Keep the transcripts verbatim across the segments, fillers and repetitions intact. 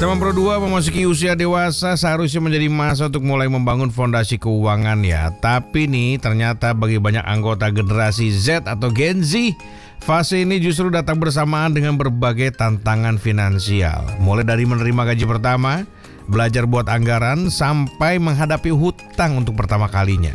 Teman Pro dua memasuki usia dewasa seharusnya menjadi masa untuk mulai membangun fondasi keuangan ya. Tapi nih ternyata bagi banyak anggota generasi Z atau Gen Z, fase ini justru datang bersamaan dengan berbagai tantangan finansial. Mulai dari menerima gaji pertama, belajar buat anggaran, sampai menghadapi hutang untuk pertama kalinya.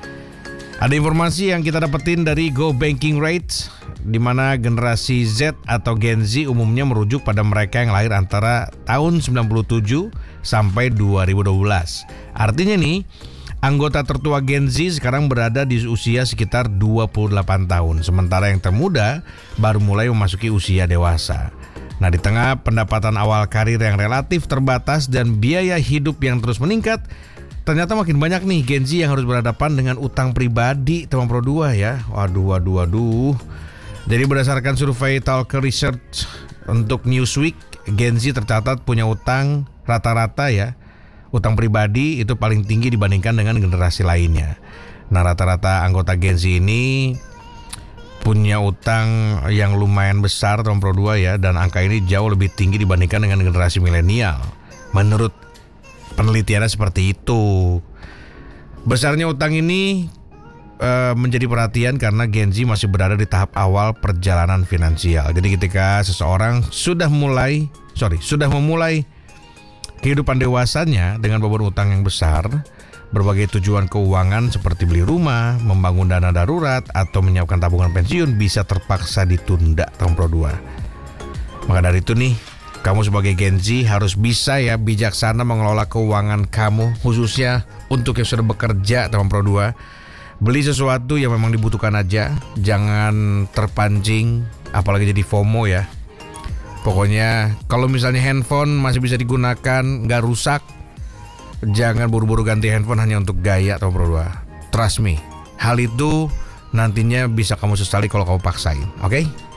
Ada informasi yang kita dapetin dari Go Banking Rates, di mana generasi Z atau Gen Z umumnya merujuk pada mereka yang lahir antara tahun sembilan puluh tujuh sampai dua ribu dua belas. Artinya nih, anggota tertua Gen Z sekarang berada di usia sekitar dua puluh delapan tahun, sementara yang termuda baru mulai memasuki usia dewasa. Nah, di tengah pendapatan awal karir yang relatif terbatas dan biaya hidup yang terus meningkat, ternyata makin banyak nih Gen Z yang harus berhadapan dengan utang pribadi, teman Pro dua ya. Waduh, waduh, waduh. Jadi berdasarkan survei Talker Research untuk Newsweek, Gen Z tercatat punya utang rata-rata ya, utang pribadi itu paling tinggi dibandingkan dengan generasi lainnya. Nah, rata-rata anggota Gen Z ini punya utang yang lumayan besar, teman Pro dua ya, dan angka ini jauh lebih tinggi dibandingkan dengan generasi milenial. Menurut penelitiannya seperti itu. Besarnya utang ini menjadi perhatian karena Gen Z masih berada di tahap awal perjalanan finansial. Jadi ketika seseorang sudah mulai, sorry, sudah memulai kehidupan dewasanya dengan beban utang yang besar, berbagai tujuan keuangan seperti beli rumah, membangun dana darurat, atau menyiapkan tabungan pensiun bisa terpaksa ditunda, tahun Pro dua. Maka dari itu nih, kamu sebagai Gen Z harus bisa ya bijaksana mengelola keuangan kamu, khususnya untuk yang sudah bekerja, teman Pro dua. Beli sesuatu yang memang dibutuhkan aja, jangan terpancing, apalagi jadi FOMO ya. Pokoknya kalau misalnya handphone masih bisa digunakan, nggak rusak, jangan buru-buru ganti handphone hanya untuk gaya, teman Pro dua. Trust me, hal itu nantinya bisa kamu sesali kalau kamu paksain, oke? Okay?